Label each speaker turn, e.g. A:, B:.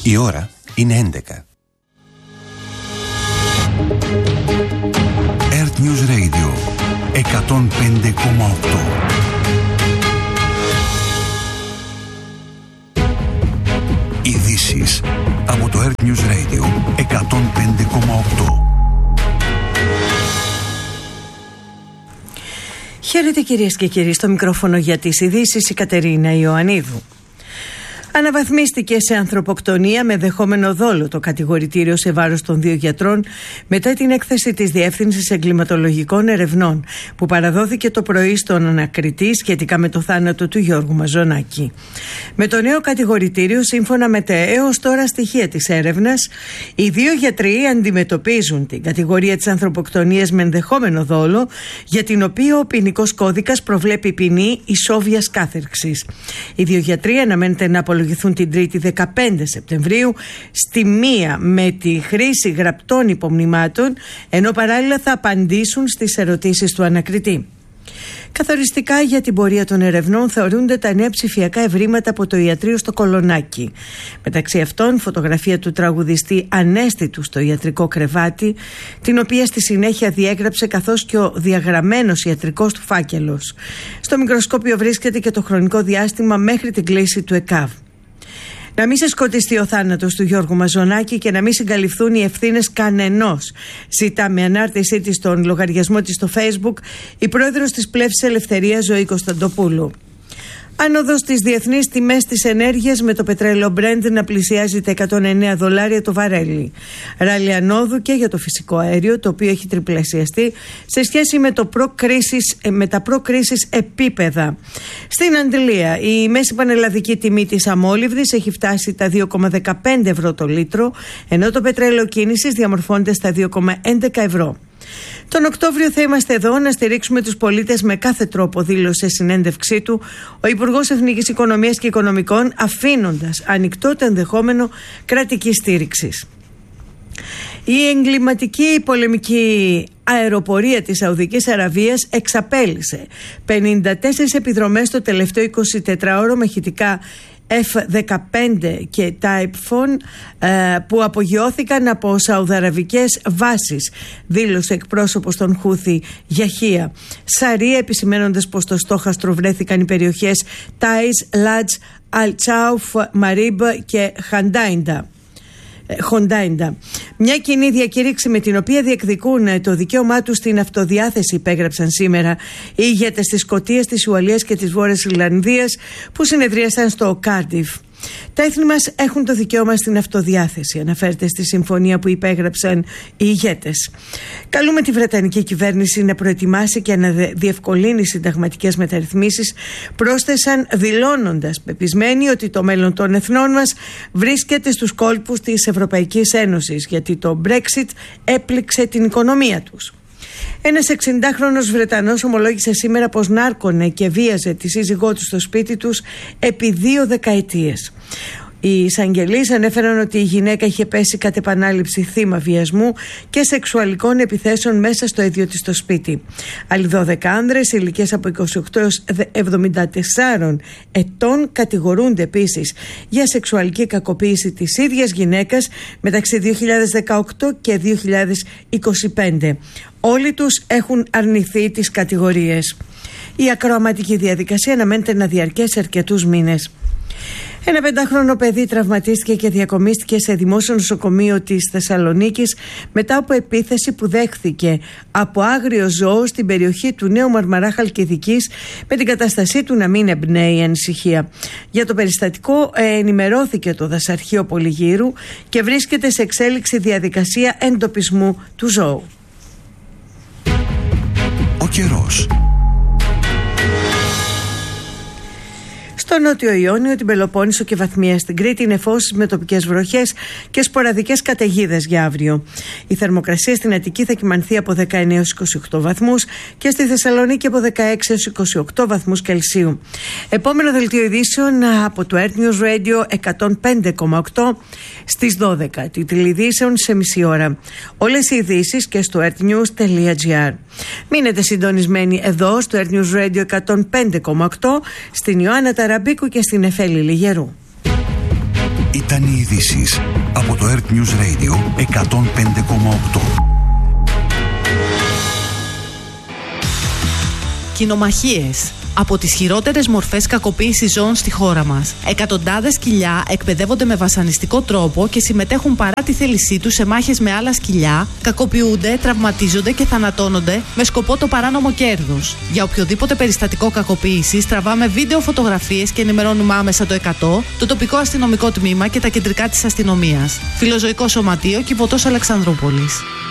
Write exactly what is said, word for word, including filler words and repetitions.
A: Η ώρα είναι έντεκα. Earth News Radio εκατόν πέντε κόμμα οκτώ. Ειδήσεις από το Earth News Radio εκατόν πέντε κόμμα οκτώ.
B: Χαίρετε κυρίες και κύριοι, στο μικρόφωνο για τις ειδήσεις η Κατερίνα Ιωαννίδου. Αναβαθμίστηκε σε ανθρωποκτονία με δεχόμενο δόλο το κατηγορητήριο σε βάρος των δύο γιατρών μετά την έκθεση της Διεύθυνσης Εγκληματολογικών Ερευνών που παραδόθηκε το πρωί στον ανακριτή σχετικά με το θάνατο του Γιώργου Μαζονάκη. Με το νέο κατηγορητήριο, σύμφωνα με τα έως τώρα στοιχεία της έρευνας, οι δύο γιατροί αντιμετωπίζουν την κατηγορία της ανθρωποκτονίας με ενδεχόμενο δόλο, για την οποία ο ποινικός κώδικας προβλέπει ποινή ισόβιας κάθερξης. Οι δύο γιατροί αναμένεται να απολογηθούν την Τρίτη δεκαπέντε Σεπτεμβρίου στη μία με τη χρήση γραπτών υπομνημάτων, ενώ παράλληλα θα απαντήσουν στις ερωτήσεις του ανακριτή. Καθοριστικά για την πορεία των ερευνών θεωρούνται τα νέα ψηφιακά ευρήματα από το ιατρείο στο Κολονάκι. Μεταξύ αυτών, φωτογραφία του τραγουδιστή ανέστητου στο ιατρικό κρεβάτι, την οποία στη συνέχεια διέγραψε, καθώς και ο διαγραμμένος ιατρικός του φάκελος. Στο μικροσκόπιο βρίσκεται και το χρονικό διάστημα μέχρι την κλίση του ΕΚΑΒ. Να μην σε σκοτιστεί ο θάνατος του Γιώργου Μαζονάκη και να μην συγκαλυφθούν οι ευθύνες κανενός, ζητά με ανάρτησή της στον λογαριασμό της στο Facebook η πρόεδρος της Πλεύσης Ελευθερίας, Ζωή Κωνσταντοπούλου. Άνοδος στις διεθνείς τιμές της ενέργειας, με το πετρέλαιο Brent να πλησιάζει τα εκατόν εννέα δολάρια το βαρέλι. Ράλι ανόδου και για το φυσικό αέριο, το οποίο έχει τριπλασιαστεί σε σχέση με, το προ-κρίσης, με τα προ-κρίσης επίπεδα. Στην Αντλία, η μέση πανελλαδική τιμή της αμόλυβδης έχει φτάσει τα δύο κόμμα δεκαπέντε ευρώ το λίτρο, ενώ το πετρέλαιο κίνησης διαμορφώνεται στα δύο κόμμα έντεκα ευρώ. Τον Οκτώβριο θα είμαστε εδώ να στηρίξουμε τους πολίτες με κάθε τρόπο, δήλωσε σε συνέντευξή του ο Υπουργός Εθνικής Οικονομίας και Οικονομικών, αφήνοντας ανοιχτό το ενδεχόμενο κρατικής στήριξης. Η εγκληματική πολεμική αεροπορία της Σαουδικής Αραβίας εξαπέλυσε πενήντα τέσσερις επιδρομές το τελευταίο εικοσιτετράωρο με ηχητικά εφ δεκαπέντε και Typhoon ε, που απογειώθηκαν από σαουδαραβικές βάσεις, δήλωσε εκπρόσωπος των Χούθι Γιαχία Σαρία, επισημένοντας πως στο στόχαστρο βρέθηκαν οι περιοχές Τάις, Λάτζ, Αλτσάουφ, Μαρίμπ και Χαντάιντα. Χοντάιντα. Μια κοινή διακήρυξη με την οποία διεκδικούν το δικαίωμά τους στην αυτοδιάθεση υπέγραψαν σήμερα οι ηγέτες της Σκωτίας, της Ουαλίας και της Βόρειας Ιρλανδίας που συνεδρίασαν στο Κάρντιφ. Τα έθνη μας έχουν το δικαίωμα στην αυτοδιάθεση, αναφέρεται στη συμφωνία που υπέγραψαν οι ηγέτες. Καλούμε τη Βρετανική κυβέρνηση να προετοιμάσει και να διευκολύνει συνταγματικές μεταρρυθμίσεις, πρόσθεσαν, δηλώνοντας πεπισμένοι ότι το μέλλον των εθνών μας βρίσκεται στους κόλπους της Ευρωπαϊκής Ένωσης, γιατί το Brexit έπληξε την οικονομία τους. Ένας εξηντάχρονος Βρετανός ομολόγησε σήμερα πως νάρκωνε και βίαζε τη σύζυγό του στο σπίτι τους επί δύο δεκαετίες. Οι εισαγγελείς ανέφεραν ότι η γυναίκα είχε πέσει κατ' επανάληψη θύμα βιασμού και σεξουαλικών επιθέσεων μέσα στο ίδιο της το σπίτι. Άλλοι δώδεκα άνδρες ηλικίας από είκοσι οκτώ έως εβδομήντα τέσσερα ετών κατηγορούνται επίσης για σεξουαλική κακοποίηση της ίδιας γυναίκας μεταξύ δύο χιλιάδες δεκαοκτώ και δύο χιλιάδες είκοσι πέντε. Όλοι τους έχουν αρνηθεί τις κατηγορίες. Η ακροαματική διαδικασία αναμένεται να διαρκέσει αρκετούς μήνες. Ένα πεντάχρονο παιδί τραυματίστηκε και διακομίστηκε σε δημόσιο νοσοκομείο της Θεσσαλονίκης μετά από επίθεση που δέχθηκε από άγριο ζώο στην περιοχή του Νέου Μαρμαρά Χαλκιδικής, με την κατάστασή του να μην εμπνέει ανησυχία. Για το περιστατικό ενημερώθηκε το Δασαρχείο Πολυγύρου και βρίσκεται σε εξέλιξη διαδικασία εντοπισμού του ζώου.
A: Ο καιρός.
B: Στο νότιο Ιόνιο, την Πελοπόννησο και Βαθμία στην Κρήτη, νεφώσεις με τοπικές βροχές και σποραδικές καταιγίδες για αύριο. Η θερμοκρασία στην Αττική θα κυμανθεί από δεκαεννέα έως είκοσι οκτώ βαθμούς και στη Θεσσαλονίκη από δεκαέξι έως είκοσι οκτώ βαθμούς Κελσίου. Επόμενο δελτίο ειδήσεων από το Earth News Radio εκατόν πέντε κόμμα οκτώ στις δώδεκα. Τίτλοι ειδήσεων σε μισή ώρα. Όλες οι ειδήσεις και στο earthnews.gr. Μείνετε συντονισμένοι εδώ στο Earth News Radio εκατόν πέντε κόμμα οκτώ, στην Ιωάννα Ταραμπίκου και στην Εφέλη Λιγερού.
A: Ήταν οι ειδήσεις από το Earth News Radio εκατόν πέντε κόμμα οκτώ.
C: Κοινομαχίες. Από τις χειρότερες μορφές κακοποίησης ζώων στη χώρα μας. Εκατοντάδες σκυλιά εκπαιδεύονται με βασανιστικό τρόπο και συμμετέχουν παρά τη θέλησή τους σε μάχες με άλλα σκυλιά, κακοποιούνται, τραυματίζονται και θανατώνονται με σκοπό το παράνομο κέρδος. Για οποιοδήποτε περιστατικό κακοποίησης τραβάμε βίντεο, φωτογραφίες και ενημερώνουμε άμεσα το εκατό, το τοπικό αστυνομικό τμήμα και τα κεντρικά της αστυνομίας. Φιλοζωικό Σωματείο, Κιβωτός Αλεξανδρούπολης.